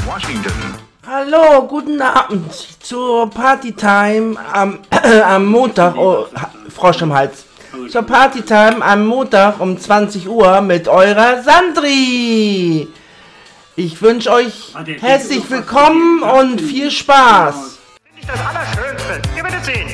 Washington. Hallo, guten Abend zur Partytime am Montag, Frosch im Hals. Zur Partytime am Montag um 20 Uhr mit eurer Sandri. Ich wünsche euch herzlich willkommen und viel Spaß. Finde ich das Allerschönste. Ihr werdet sehen.